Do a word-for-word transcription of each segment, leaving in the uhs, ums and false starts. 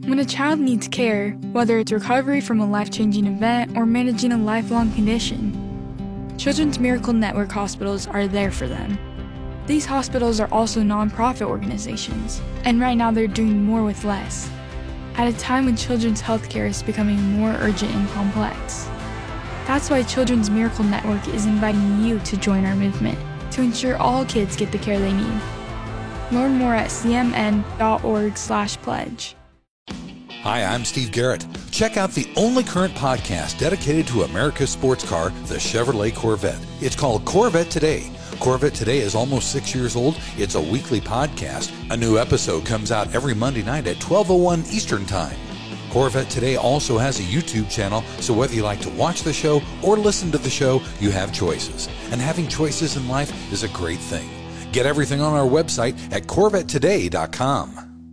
When a child needs care, whether it's recovery from a life-changing event or managing a lifelong condition, Children's Miracle Network hospitals are there for them. These hospitals are also nonprofit organizations, and right now they're doing more with less, at a time when children's healthcare is becoming more urgent and complex. That's why Children's Miracle Network is inviting you to join our movement to ensure all kids get the care they need. Learn more at c m n dot org slash pledge. Hi, I'm Steve Garrett. Check out the only current podcast dedicated to America's sports car, the Chevrolet Corvette. It's called Corvette Today. Corvette Today is almost six years old. It's a weekly podcast. A new episode comes out every Monday night at twelve oh one Eastern Time. Corvette Today also has a YouTube channel, so whether you like to watch the show or listen to the show, you have choices. And having choices in life is a great thing. Get everything on our website at corvette today dot com.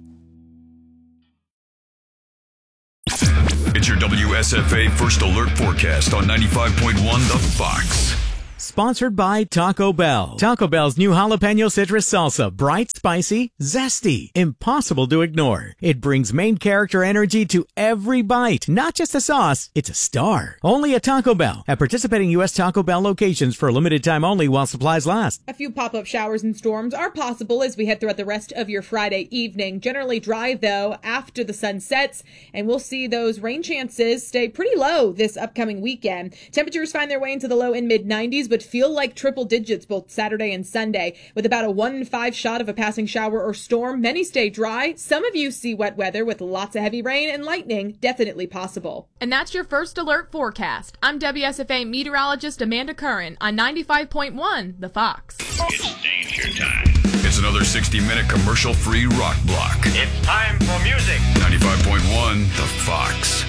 It's your W S F A First Alert Forecast on ninety-five point one The Fox. Sponsored by Taco Bell. Taco Bell's new jalapeno citrus salsa. Bright, spicy, zesty. Impossible to ignore. It brings main character energy to every bite. Not just a sauce, it's a star. Only at Taco Bell. At participating U S Taco Bell locations for a limited time only while supplies last. A few pop-up showers and storms are possible as we head throughout the rest of your Friday evening. Generally dry, though, after the sun sets, and we'll see those rain chances stay pretty low this upcoming weekend. Temperatures find their way into the low and mid nineties, but feel like triple digits both Saturday and Sunday. With about a one in five shot of a passing shower or storm, many stay dry. Some of you see wet weather with lots of heavy rain and lightning definitely possible. And that's your First Alert Forecast. I'm W S F A meteorologist Amanda Curran on ninety-five point one The Fox. It's danger time. It's another sixty-minute commercial-free rock block. It's time for music. ninety-five point one The Fox.